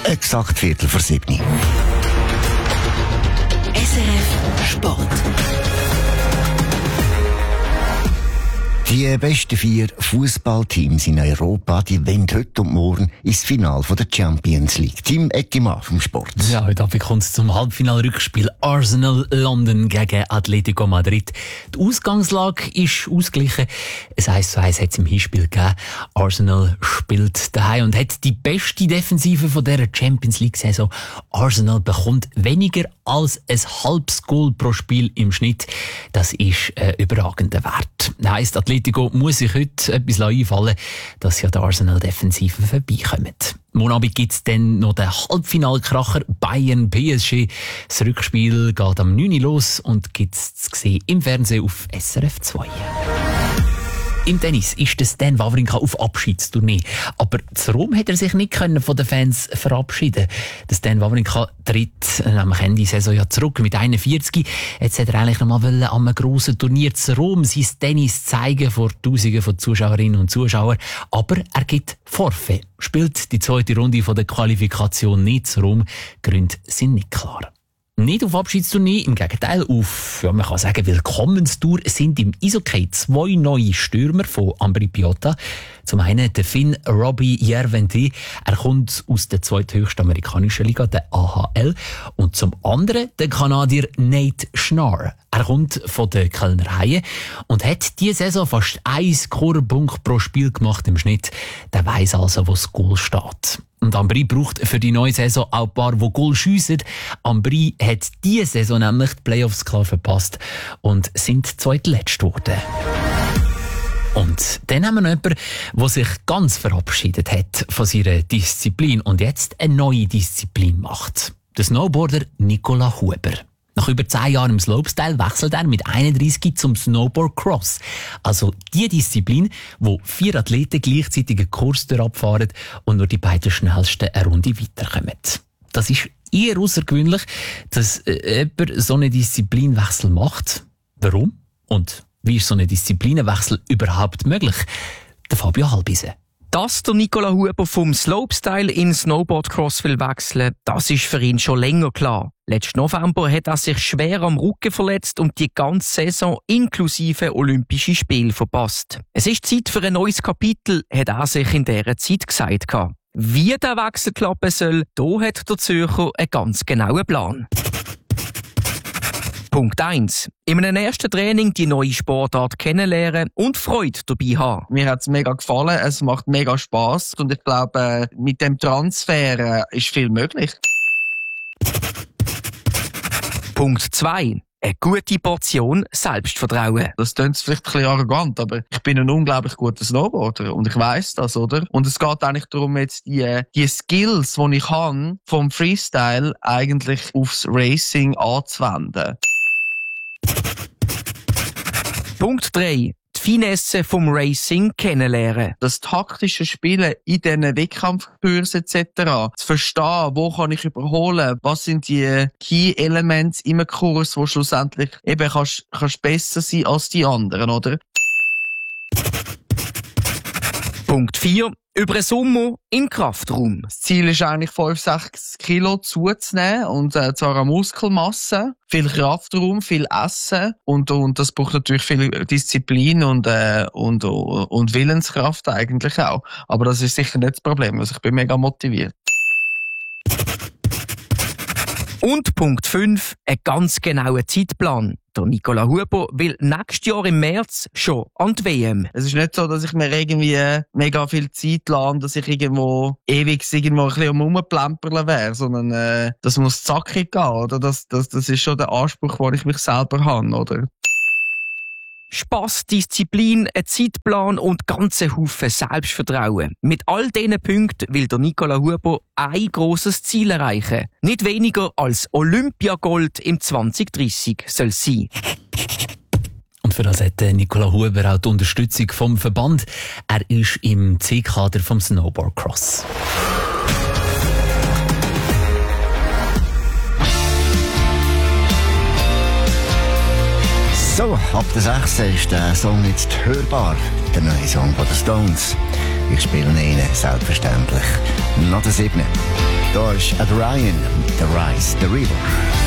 Exakt 6:45. SRF Sport. Die besten 4 Fußballteams in Europa, die wollen heute und morgen ins Finale der Champions League. Team Eckimann vom Sport. Ja, heute Abend kommt es zum Halbfinalrückspiel Arsenal London gegen Atletico Madrid. Die Ausgangslage ist ausgeglichen. Es 1:1 hat es im Hinspiel gegeben. Arsenal spielt daheim und hat die beste Defensive von dieser Champions League-Saison. Arsenal bekommt weniger als ein halbes Goal pro Spiel im Schnitt. Das ist ein überragender Wert. Das heisst, Atletico muss sich heute etwas einfallen, dass sie an der Arsenal-Defensive vorbeikommen. Morgen Abend gibt es dann noch den Halbfinalkracher Bayern-PSG. Das Rückspiel geht am 9 Uhr los und gibt es zu sehen im Fernsehen auf SRF 2. Im Tennis ist Stan Wawrinka auf Abschiedstournee. Aber zu Rom hat er sich nicht von den Fans verabschieden. Der Stan Wawrinka tritt am Ende der Saison ja zurück mit 41. Jetzt hätte er eigentlich noch mal an einem grossen Turnier zu Rom sein Tennis zeigen vor Tausenden von Zuschauerinnen und Zuschauern. Aber er gibt Forfait. Spielt die zweite Runde der Qualifikation nicht zu Rom. Gründe sind nicht klar. Nicht auf Abschiedstournee, im Gegenteil auf, man kann sagen, Willkommenstour sind im Eishockey 2 neue Stürmer von Ambri Piotta. Zum einen der Finn Robbie Järventie, er kommt aus der zweithöchsten amerikanischen Liga, der AHL. Und zum anderen der Kanadier Nate Schnarr. Er kommt von den Kölner Haien und hat diese Saison fast 1 Scorerpunkt pro Spiel gemacht im Schnitt. Der weiss also, wo das Goal steht. Und Ambri braucht für die neue Saison auch ein paar, die Goal schiessen. Ambri hat diese Saison nämlich die Playoffs klar verpasst und sind zweitletzt geworden. Und dann haben wir noch jemanden, der sich ganz verabschiedet hat von seiner Disziplin und jetzt eine neue Disziplin macht. Der Snowboarder Nicola Huber. Nach über 10 Jahren im Slopestyle wechselt er mit 31 zum Snowboard Cross. Also die Disziplin, wo 4 Athleten gleichzeitig einen Kurs durchabfahren und nur die beiden schnellsten eine Runde weiterkommen. Das ist eher außergewöhnlich, dass jemand so einen Disziplinwechsel macht. Warum? Und wie ist so ein Disziplinenwechsel überhaupt möglich? Der Fabio Halbise. Dass der Nicola Huber vom Slopestyle in Snowboardcross will wechseln, das ist für ihn schon länger klar. Letzten November hat er sich schwer am Rücken verletzt und die ganze Saison inklusive Olympische Spiele verpasst. Es ist Zeit für ein neues Kapitel, hat er sich in dieser Zeit gesagt. Wie der Wechsel klappen soll, da hat der Zürcher einen ganz genauen Plan. Punkt 1. In einem ersten Training die neue Sportart kennenlernen und Freude dabei haben. Mir hat es mega gefallen, es macht mega Spass und ich glaube, mit dem Transfer ist viel möglich. Punkt 2. Eine gute Portion Selbstvertrauen. Das klingt vielleicht ein bisschen arrogant, aber ich bin ein unglaublich guter Snowboarder und ich weiss das, oder? Und es geht eigentlich darum, jetzt die Skills, die ich habe, vom Freestyle eigentlich aufs Racing anzuwenden. Punkt 3. Die Finesse vom Racing kennenlernen. Das taktische Spielen in diesen Wettkampfkursen etc. Zu verstehen, wo kann ich überholen, was sind die Key Elements im Kurs, wo schlussendlich eben kannst besser sein als die anderen, oder? Punkt 4. Über den Sommer im Kraftraum. Das Ziel ist eigentlich 5-6 Kilo zuzunehmen und zwar an Muskelmasse, viel Kraftraum, viel Essen und das braucht natürlich viel Disziplin und Willenskraft eigentlich auch. Aber das ist sicher nicht das Problem, also ich bin mega motiviert. Und Punkt 5, ein ganz genauer Zeitplan. Der Nicola Huber will nächstes Jahr im März schon an die WM. Es ist nicht so, dass ich mir irgendwie mega viel Zeit lasse, dass ich irgendwo ewig ein bisschen rumplempern wäre, sondern das muss zackig gehen, oder? Das ist schon der Anspruch, den ich mich selber habe, oder? Spass, Disziplin, ein Zeitplan und ganze Haufen Selbstvertrauen. Mit all diesen Punkten will der Nicola Huber ein grosses Ziel erreichen. Nicht weniger als Olympiagold im 2030 soll es sein. Und für das hat Nicola Huber auch die Unterstützung vom Verband. Er ist im C-Kader vom Snowboardcross. So, ab der 6. ist der Song jetzt hörbar. Der neue Song von den Stones. Ich spiele ihn selbstverständlich. Noch der 7. Da ist Ed Ryan mit The Rise the River.